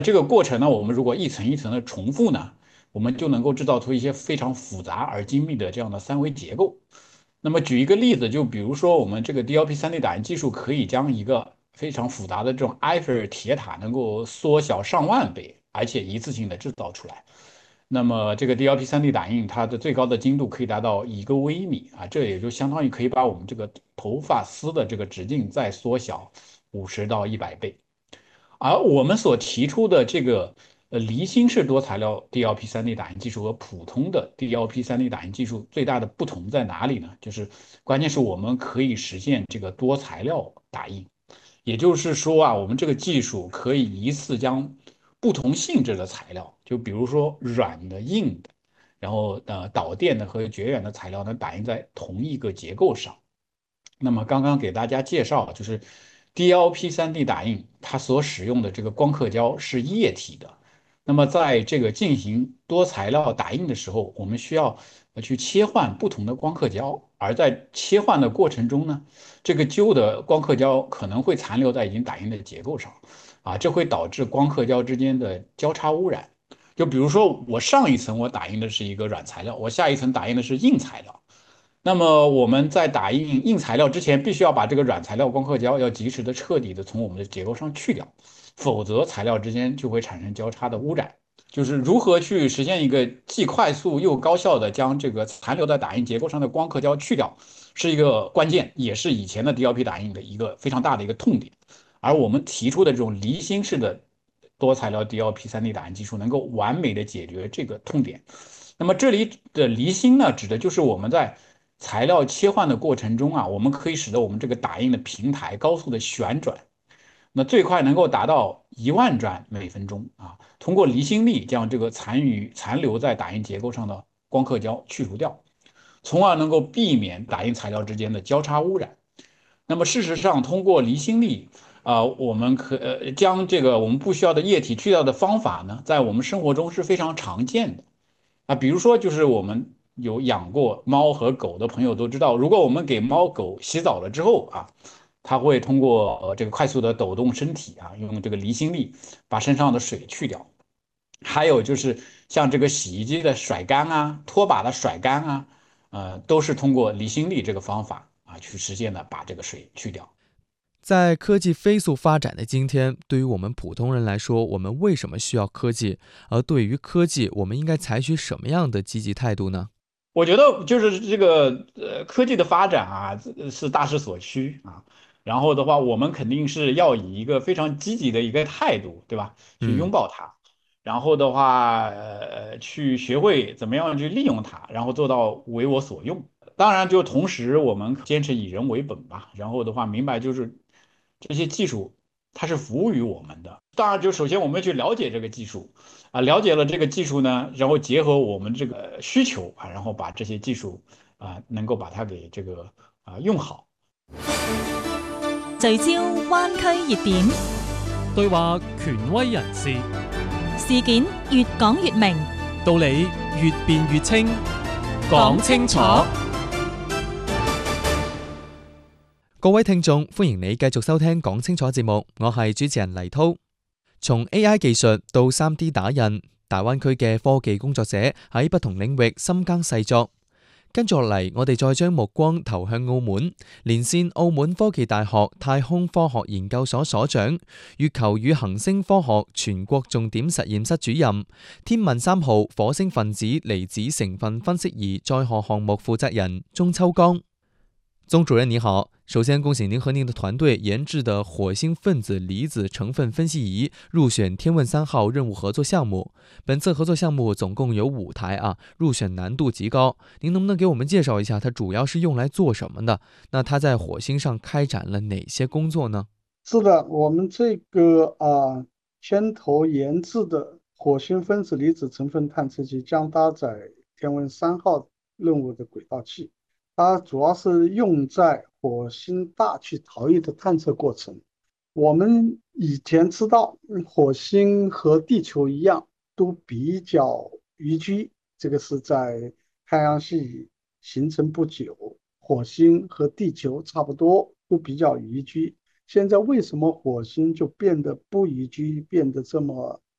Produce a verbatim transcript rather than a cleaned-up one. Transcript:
这个过程呢，我们如果一层一层的重复呢，我们就能够制造出一些非常复杂而精密的这样的三维结构。那么举一个例子，就比如说我们这个 D L P 三 D 打印技术可以将一个非常复杂的这种埃菲尔铁塔能够缩小上万倍，而且一次性的制造出来。那么这个 D L P 三 D 打印它的最高的精度可以达到一个微米啊，这也就相当于可以把我们这个头发丝的这个直径再缩小五十到一百倍。而我们所提出的这个呃离心式多材料 D L P 三 D 打印技术和普通的 D L P 三 D 打印技术最大的不同在哪里呢？就是关键是我们可以实现这个多材料打印，也就是说啊，我们这个技术可以一次将不同性质的材料，就比如说软的、硬的，然后呃导电的和绝缘的材料呢，打印在同一个结构上。那么刚刚给大家介绍，就是 D L P 三 D 打印，它所使用的这个光刻胶是液体的。那么在这个进行多材料打印的时候，我们需要呃去切换不同的光刻胶，而在切换的过程中呢，这个旧的光刻胶可能会残留在已经打印的结构上，啊，这会导致光刻胶之间的交叉污染。就比如说，我上一层我打印的是一个软材料，我下一层打印的是硬材料。那么我们在打印硬材料之前，必须要把这个软材料光刻胶要及时的、彻底的从我们的结构上去掉，否则材料之间就会产生交叉的污染。就是如何去实现一个既快速又高效的将这个残留在打印结构上的光刻胶去掉，是一个关键，也是以前的 D L P 打印的一个非常大的一个痛点。而我们提出的这种离心式的多材料 D L P 三 D 打印技术，能够完美的解决这个痛点。那么这里的离心呢，指的就是我们在材料切换的过程中啊，我们可以使得我们这个打印的平台高速的旋转，那最快能够达到一万转每分钟啊。通过离心力将这个残余残留在打印结构上的光刻胶去除掉，从而能够避免打印材料之间的交叉污染。那么事实上，通过离心力啊、呃我们可呃将这个我们不需要的液体去掉的方法呢，在我们生活中是非常常见的。啊，比如说，就是我们有养过猫和狗的朋友都知道，如果我们给猫狗洗澡了之后啊，它会通过呃这个快速的抖动身体啊，用这个离心力把身上的水去掉。还有就是像这个洗衣机的甩干啊、拖把的甩干啊，呃，都是通过离心力这个方法啊去实现的，把这个水去掉。 在科技飞速发展的今天，对于我们普通人来说，我们为什么需要科技？而对于科技，我们应该采取什么样的积极态度呢？ 我觉得就是这个呃科技的发展啊，呃是大势所趋啊。然后的话，我们肯定是要以一个非常积极的一个态度，对吧？去拥嗯。 抱它。然后的话，呃，去学会怎么样去利用它，然后做到为我所用。当然，就同时我们坚持以人为本吧。然后的话，明白就是这些技术它是服务于我们的。当然，就首先我们去了解这个技术。啊，了解了这个技术呢，然后結合我們這個需求啊，然後把這些技術啊，能夠把它給這個啊用好。 聚焦灣區熱點， 對話權威人士， 事件越講越明， 道理越辯越清，講清楚。 各位聽眾，歡迎你繼續收聽講清楚節目，我係主持人黎滔。從 A I 技術到 三 D 打印，大灣區嘅科技工作者喺不同領域深耕細作。跟住落嚟，我哋再將目光投向澳門，連線澳門科技大學太空科學研究所所長、月球與行星科學全國重點實驗室主任、天問三號火星分子離子成分分析儀載荷項目負責人鍾秋剛。鍾主任你好，首先恭喜您和您的團隊研製的火星分子離子成分分析儀入選天問三號任務合作項目。本次合作項目總共有五台啊，入選難度極高。您能不能給我們介紹一下它主要是用來做什麼的？那它在火星上開展了哪些工作呢？ 是的，我們這個啊牽頭研製的火星分子離子成分探測器將搭載天問三號任務的軌道器。它主要是用在火星大氣逃逸的探測過程。我們以前知道火星和地球一樣都比較宜居，這個是在太陽系形成不久，火星和地球差不多都比較宜居。現在為什麼火星就變得不宜居，變得這麼